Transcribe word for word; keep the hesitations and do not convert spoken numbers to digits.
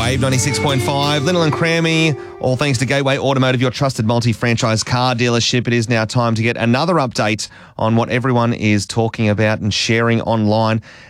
Wave ninety-six point five, Linnell and Crammy, all thanks to Gateway Automotive, your trusted multi-franchise car dealership. It is now time to get another update on what everyone is talking about and sharing online.